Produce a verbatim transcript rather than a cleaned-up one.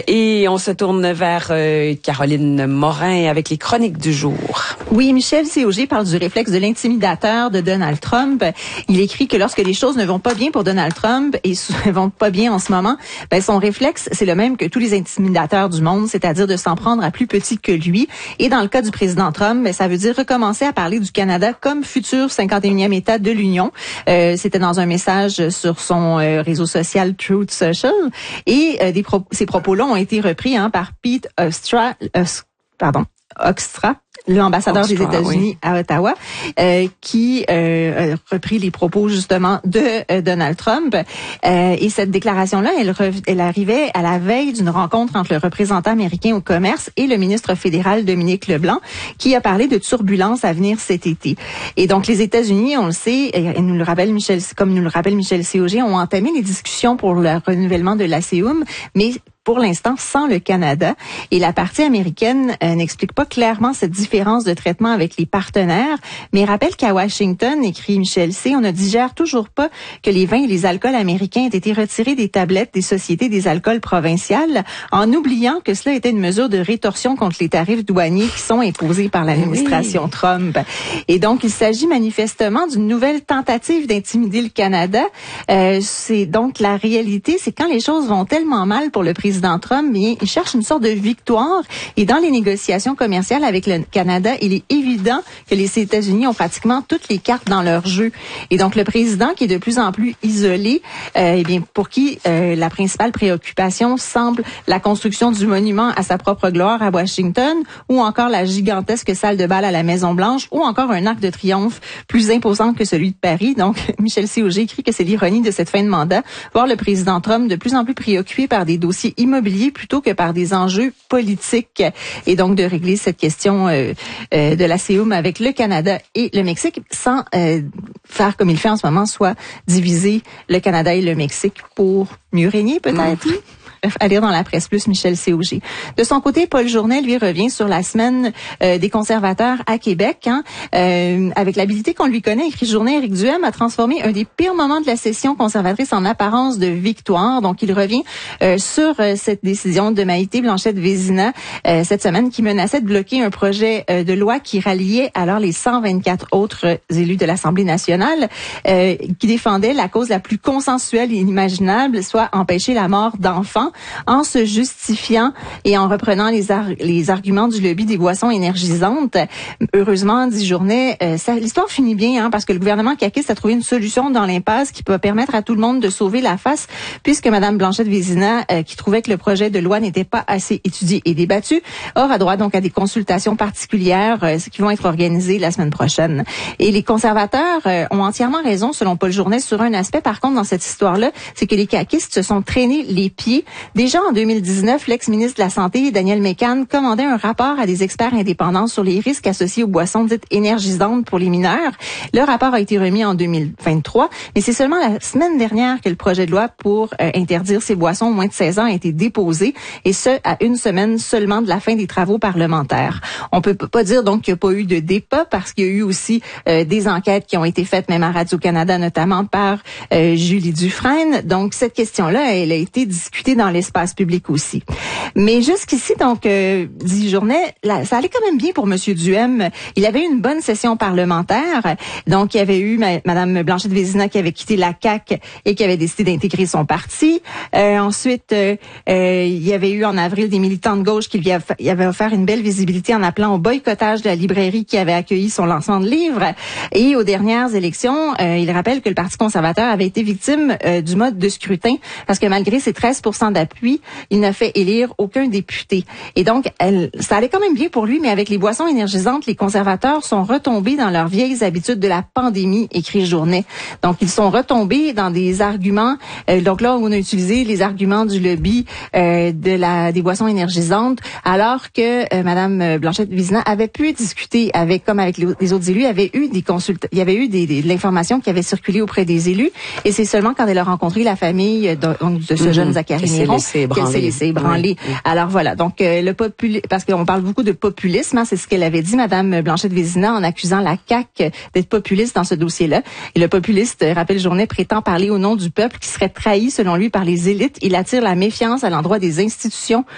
Et on se tourne vers euh, Caroline Morin avec les chroniques du jour. Oui, Michel C. Auger parle du réflexe de l'intimidateur de Donald Trump. Il écrit que lorsque les choses ne vont pas bien pour Donald Trump et ne vont pas bien en ce moment, ben son réflexe, c'est le même que tous les intimidateurs du monde, c'est-à-dire de s'en prendre à plus petit que lui. Et dans le cas du président Trump, ben, ça veut dire recommencer à parler du Canada comme futur cinquante et unième État de l'Union. Euh, c'était dans un message sur son euh, réseau social Truth Social. Et euh, des pro- ces propos-là ont été repris hein, par Pete Ostra, euh, pardon, Oxtra, l'ambassadeur Oxtra, des États-Unis oui. à Ottawa, euh, qui euh, a repris les propos justement de euh, Donald Trump. Euh, et cette déclaration-là, elle, rev- elle arrivait à la veille d'une rencontre entre le représentant américain au commerce et le ministre fédéral Dominique Leblanc, qui a parlé de turbulences à venir cet été. Et donc, les États-Unis, on le sait, et nous le rappelle Michel, comme nous le rappelle Michel C. Auger, ont entamé les discussions pour le renouvellement de l'A C E U M, mais pour l'instant sans le Canada. Et la partie américaine euh, n'explique pas clairement cette différence de traitement avec les partenaires, mais rappelle qu'à Washington, écrit Michel C., on ne digère toujours pas que les vins et les alcools américains aient été retirés des tablettes des sociétés des alcools provinciales, en oubliant que cela était une mesure de rétorsion contre les tarifs douaniers qui sont imposés par l'administration oui. Trump. Et donc, il s'agit manifestement d'une nouvelle tentative d'intimider le Canada. Euh, c'est donc la réalité, c'est quand les choses vont tellement mal pour le président Trump, bien, il cherche une sorte de victoire. Et dans les négociations commerciales avec le Canada, il est évident que les États-Unis ont pratiquement toutes les cartes dans leur jeu. Et donc, le président, qui est de plus en plus isolé, euh, eh bien, pour qui euh, la principale préoccupation semble la construction du monument à sa propre gloire à Washington, ou encore la gigantesque salle de bal à la Maison-Blanche, ou encore un arc de triomphe plus imposant que celui de Paris. Donc, Michel C. Auger écrit que c'est l'ironie de cette fin de mandat, voir le président Trump de plus en plus préoccupé par des dossiers immobilier plutôt que par des enjeux politiques, et donc de régler cette question euh, euh, de la C E U M avec le Canada et le Mexique sans euh, faire comme il fait en ce moment, soit diviser le Canada et le Mexique pour mieux régner peut-être. Mm-hmm. À lire dans la presse plus, Michel C. Auger. De son côté, Paul Journet, lui, revient sur la semaine euh, des conservateurs à Québec. Hein, euh, avec l'habilité qu'on lui connaît, écrit Journet, Éric Duhem a transformé un des pires moments de la session conservatrice en apparence de victoire. Donc, il revient euh, sur euh, cette décision de Maïté Blanchette-Vézina euh, cette semaine qui menaçait de bloquer un projet euh, de loi qui ralliait alors les cent vingt-quatre autres élus de l'Assemblée nationale euh, qui défendaient la cause la plus consensuelle et inimaginable, soit empêcher la mort d'enfants, en se justifiant et en reprenant les, ar- les arguments du lobby des boissons énergisantes. Heureusement, dit Journet, euh, ça, l'histoire finit bien, hein, parce que le gouvernement caquiste a trouvé une solution dans l'impasse qui peut permettre à tout le monde de sauver la face, puisque Mme Blanchette-Vézina, euh, qui trouvait que le projet de loi n'était pas assez étudié et débattu, aura droit donc à des consultations particulières euh, qui vont être organisées la semaine prochaine. Et les conservateurs euh, ont entièrement raison, selon Paul Journet, sur un aspect, par contre, dans cette histoire-là, c'est que les caquistes se sont traînés les pieds. Déjà en deux mille dix-neuf, l'ex-ministre de la Santé, Daniel Mécan, commandait un rapport à des experts indépendants sur les risques associés aux boissons dites énergisantes pour les mineurs. Le rapport a été remis en deux mille vingt-trois, mais c'est seulement la semaine dernière que le projet de loi pour euh, interdire ces boissons aux moins de seize ans a été déposé, et ce, à une semaine seulement de la fin des travaux parlementaires. On peut pas dire donc qu'il n'y a pas eu de débat, parce qu'il y a eu aussi euh, des enquêtes qui ont été faites, même à Radio-Canada, notamment par euh, Julie Dufresne. Donc, cette question-là, elle a été discutée dans l'espace public aussi. Mais jusqu'ici, donc, euh, dit Journet, là, ça allait quand même bien pour Monsieur Duhem. Il avait eu une bonne session parlementaire. Donc, il y avait eu ma, Mme Blanchette-Vézina qui avait quitté la C A Q et qui avait décidé d'intégrer son parti. Euh, ensuite, euh, euh, il y avait eu en avril des militants de gauche qui lui avaient offert une belle visibilité en appelant au boycottage de la librairie qui avait accueilli son lancement de livre. Et aux dernières élections, euh, il rappelle que le Parti conservateur avait été victime euh, du mode de scrutin, parce que malgré ses treize pour cent d'appui, il n'a fait élire aucun député. Et donc, elle, ça allait quand même bien pour lui, mais avec les boissons énergisantes, les conservateurs sont retombés dans leurs vieilles habitudes de la pandémie, écrit Journet. Donc, ils sont retombés dans des arguments. Euh, donc là, on a utilisé les arguments du lobby euh, de la des boissons énergisantes, alors que euh, Mme Blanchette-Vézina avait pu discuter avec, comme avec les, les autres élus, il y avait eu des consulta- il y avait eu des, des, de l'information qui avait circulé auprès des élus, et c'est seulement quand elle a rencontré la famille de, donc, de ce mm-hmm. jeune Zachary Néron qu'elle s'est laissée ébranler. Oui. Alors voilà, donc euh, le populi- parce qu'on parle beaucoup de populisme, hein, c'est ce qu'elle avait dit, Mme Blanchette-Vézina, en accusant la C A Q d'être populiste dans ce dossier-là. Et le populiste, rappelle Journet, prétend parler au nom du peuple qui serait trahi, selon lui, par les élites. Il attire la méfiance à l'endroit des institutions